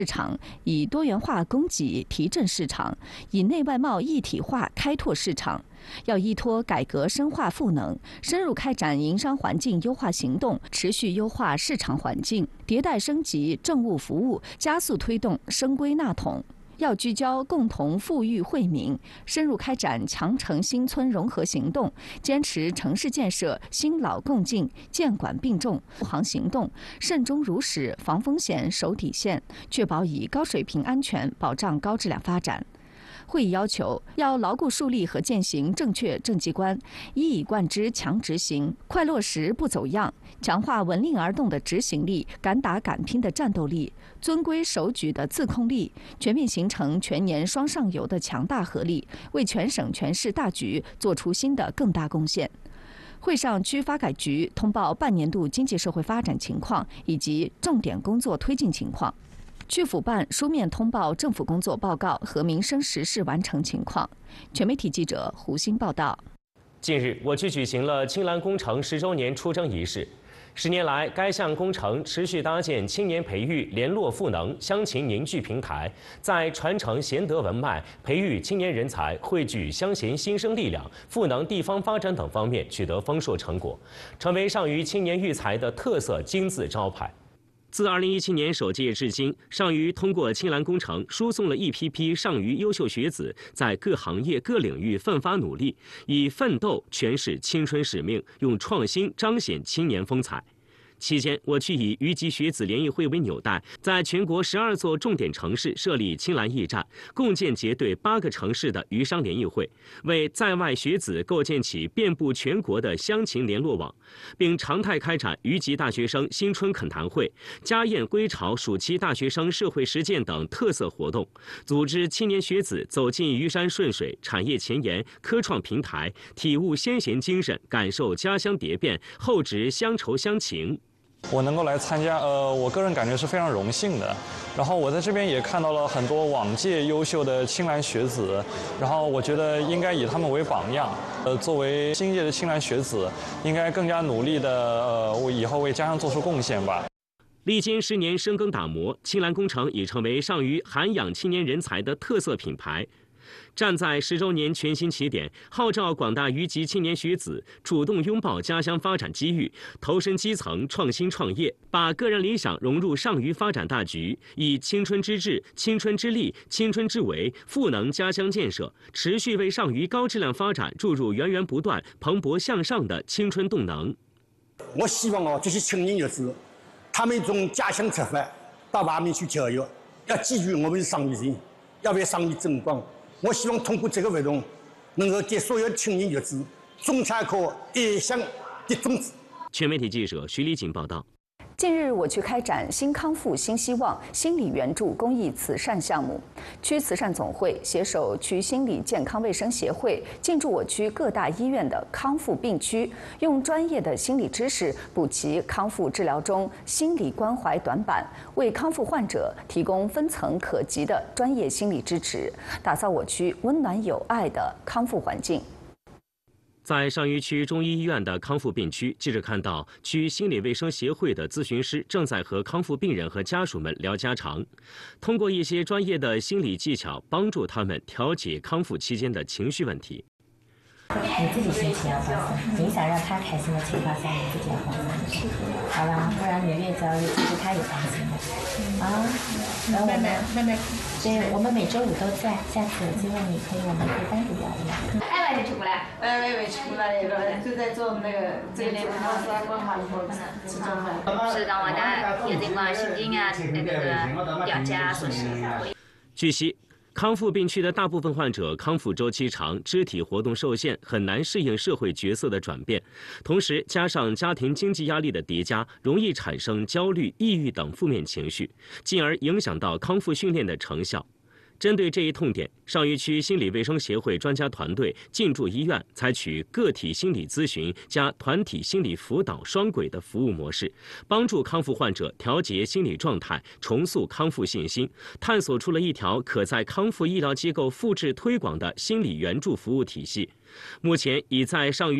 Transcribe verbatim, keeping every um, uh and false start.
市场，以多元化供给提振市场，以内外贸一体化开拓市场。要依托改革深化赋能，深入开展营商环境优化行动，持续优化市场环境，迭代升级政务服务，加速推动升归纳统。要聚焦共同富裕惠民，深入开展强城新村融合行动，坚持城市建设新老共进、监管并重、护航行动，慎终如始，防风险、守底线，确保以高水平安全保障高质量发展。会议要求，要牢固树立和践行正确政绩观，一以贯之强执行，快落实不走样，强化稳令而动的执行力，敢打敢拼的战斗力，遵规守矩的自控力，全面形成全年双上游的强大合力，为全省全市大局做出新的更大贡献。会上，区发改局通报半年度经济社会发展情况以及重点工作推进情况。区府办书面通报政府工作报告和民生实事完成情况。全媒体记者胡鑫报道。 近日，我区举行了青蓝工程十周年出征仪式。十年来，该项工程持续搭建青年培育、联络赋能、乡情凝聚平台，在传承贤德文脉、培育青年人才、汇聚乡贤新生力量、赋能地方发展等方面取得丰硕成果，成为上虞青年育才的特色金字招牌。自二零一七年首届至今，上虞通过青蓝工程输送了一批批上虞优秀学子，在各行业各领域奋发努力，以奋斗诠释青春使命，用创新彰显青年风采。期间，我区以虞籍学子联谊会为纽带，在全国十二座重点城市设立青蓝驿站，共建结对八个城市的虞商联谊会，为在外学子构建起遍布全国的乡情联络网，并常态开展虞籍大学生新春恳谈会、家宴归巢暑期大学生社会实践等特色活动，组织青年学子走进虞山顺水、产业前沿、科创平台，体悟先贤精神，感受家乡蝶变，厚植乡愁乡情。 我能够来参加，呃，我个人感觉是非常荣幸的。然后我在这边也看到了很多往届优秀的青蓝学子，然后我觉得应该以他们为榜样。呃，作为新届的青蓝学子，应该更加努力的，呃，为以后为家乡做出贡献吧。 历经十年深耕打磨，青蓝工程已成为上虞涵养青年人才的特色品牌。站在十周年全新起点，号召广大虞籍青年学子主动拥抱家乡发展机遇，投身基层创新创业，把个人理想融入上虞发展大局，以青春之志、青春之力、青春之为，赋能家乡建设，持续为上虞高质量发展注入源源不断、蓬勃向上的青春动能。 我希望哦，这些青年学子，他们从家乡出发，到外面去教育，要记住我们是上虞人，要为上虞争光。我希望通过这个活动，能够给所有青年学子种下一颗爱乡的种子。 全媒体记者徐丽锦报道。 近日，我区开展“新康复新希望”心理援助公益慈善项目，区慈善总会携手区心理健康卫生协会，进驻我区各大医院的康复病区，用专业的心理知识补齐康复治疗中心理关怀短板，为康复患者提供分层可及的专业心理支持，打造我区温暖有爱的康复环境。 在上虞区中医医院的康复病区，记者看到区心理卫生协会的咨询师正在和康复病人和家属们聊家常，通过一些专业的心理技巧，帮助他们调节康复期间的情绪问题。 你自己心情要放松，你想让他开心的情况下，你自己要放松，好吧？不然你越焦虑，其实他也担心的。啊，然后我们妹妹，对，我们每周五都在，下次有机会你可以，我们可以单独聊一聊。 哎，没吃过来，哎，我也没吃过来，那个就在做那个这个连老师关怀以后吃中饭。 是让我呢有辰光心情啊，那个调节啊，说是可以。 据悉。康复病区的大部分患者康复周期长，肢体活动受限，很难适应社会角色的转变。同时，加上家庭经济压力的叠加，容易产生焦虑、抑郁等负面情绪，进而影响到康复训练的成效。针对这一痛点，上虞区心理卫生协会专家团队进驻医院，采取个体心理咨询加团体心理辅导双轨的服务模式，帮助康复患者调节心理状态，重塑康复信心，探索出了一条可在康复医疗机构复制推广的心理援助服务体系。目前已在上虞